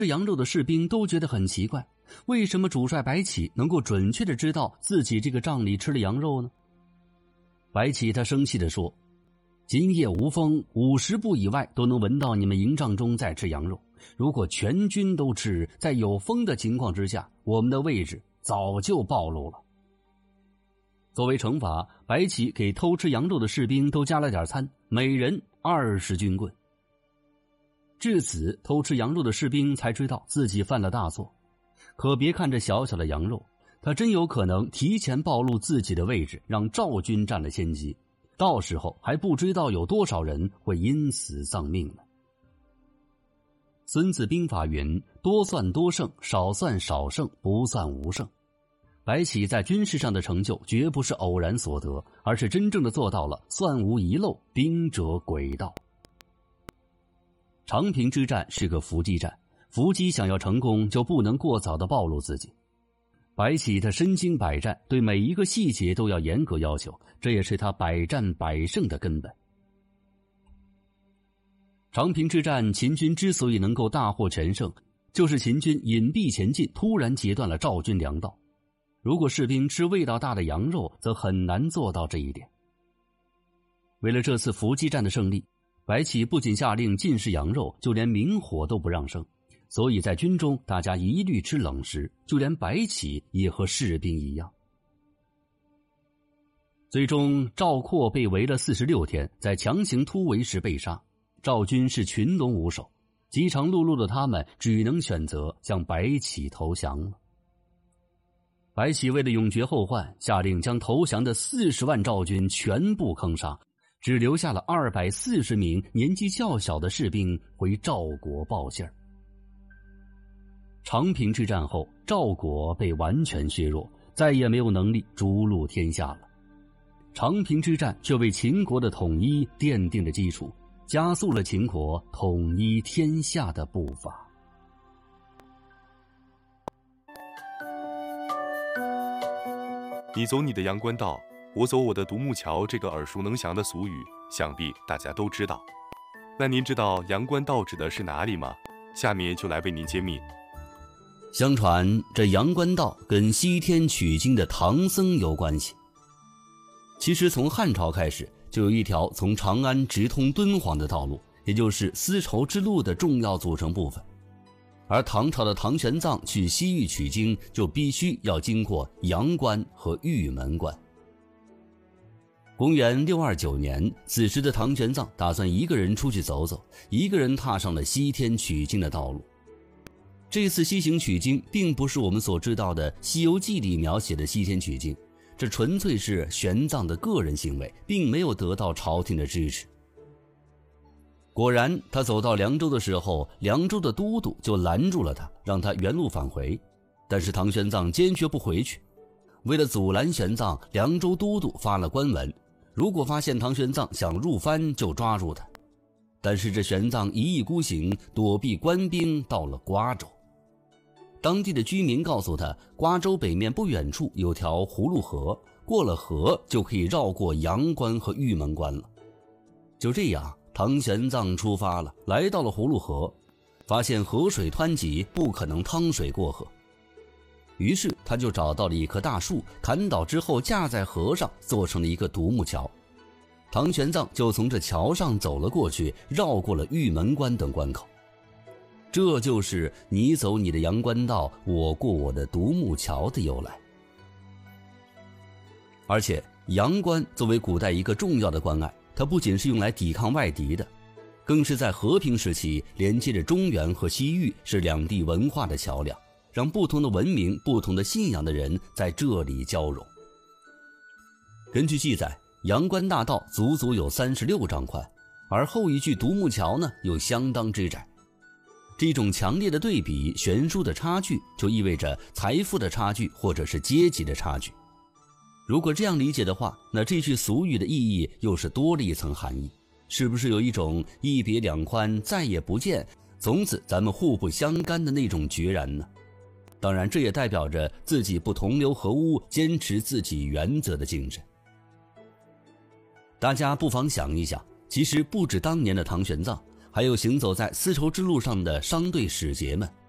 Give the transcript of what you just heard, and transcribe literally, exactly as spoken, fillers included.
吃羊肉的士兵都觉得很奇怪，为什么主帅白起能够准确地知道自己这个帐里吃了羊肉呢？白起他生气地说，今夜无风，五十步以外都能闻到你们营帐中在吃羊肉，如果全军都吃，在有风的情况之下，我们的位置早就暴露了。作为惩罚，白起给偷吃羊肉的士兵都加了点餐，每人二十军棍。至此，偷吃羊肉的士兵才知道自己犯了大错。可别看这小小的羊肉，他真有可能提前暴露自己的位置，让赵军占了先机，到时候还不知道有多少人会因此丧命呢。孙子兵法云，多算多胜，少算少胜，不算无胜。白起在军事上的成就绝不是偶然所得，而是真正的做到了算无遗漏，兵者诡道。长平之战是个伏击战，伏击想要成功，就不能过早的暴露自己。白起他身经百战，对每一个细节都要严格要求，这也是他百战百胜的根本。长平之战，秦军之所以能够大获全胜，就是秦军隐蔽前进，突然截断了赵军粮道。如果士兵吃味道大的羊肉，则很难做到这一点。为了这次伏击战的胜利，白起不仅下令禁食羊肉，就连明火都不让生，所以在军中大家一律吃冷食，就连白起也和士兵一样。最终赵括被围了四十六天，在强行突围时被杀，赵军是群龙无首，饥肠辘辘的他们只能选择向白起投降了。白起为了永绝后患，下令将投降的四十万赵军全部坑杀，只留下了二百四十名年纪较小的士兵回赵国报信儿。长平之战后，赵国被完全削弱，再也没有能力逐鹿天下了。长平之战却为秦国的统一奠定了基础，加速了秦国统一天下的步伐。 你走你的阳关道，我走我的独木桥，这个耳熟能详的俗语，想必大家都知道。那您知道阳关道指的是哪里吗？下面就来为您揭秘。 相传这阳关道跟西天取经的唐僧有关系。其实从汉朝开始，就有一条从长安直通敦煌的道路，也就是丝绸之路的重要组成部分。而唐朝的唐玄奘去西域取经，就必须要经过阳关和玉门关。公元六二九年，此时的唐玄奘打算一个人出去走走，一个人踏上了西天取经的道路。这次西行取经并不是我们所知道的《西游记》里描写的西天取经，这纯粹是玄奘的个人行为，并没有得到朝廷的支持。果然，他走到凉州的时候，凉州的都督就拦住了他，让他原路返回。但是唐玄奘坚决不回去。为了阻拦玄奘，凉州都督发了官文，如果发现唐玄奘想入藩，就抓住他。但是这玄奘一意孤行，躲避官兵，到了瓜州。当地的居民告诉他，瓜州北面不远处有条葫芦河，过了河就可以绕过阳关和玉门关了。就这样，唐玄奘出发了，来到了葫芦河，发现河水湍急，不可能趟水过河。于是他就找到了一棵大树，砍倒之后架在河上，做成了一个独木桥。唐玄奘就从这桥上走了过去，绕过了玉门关等关口。这就是你走你的阳关道，我过我的独木桥的由来。而且阳关作为古代一个重要的关隘，它不仅是用来抵抗外敌的，更是在和平时期连接着中原和西域，是两地文化的桥梁，让不同的文明、不同的信仰的人在这里交融。根据记载，阳关大道足足有三十六丈宽，而后一句独木桥呢又相当之窄。这种强烈的对比、悬殊的差距，就意味着财富的差距或者是阶级的差距。如果这样理解的话，那这句俗语的意义又是多了一层含义，是不是有一种一别两宽，再也不见，从此咱们互不相干的那种决然呢？当然，这也代表着自己不同流合污，坚持自己原则的精神。大家不妨想一想，其实不止当年的唐玄奘，还有行走在丝绸之路上的商队使节们，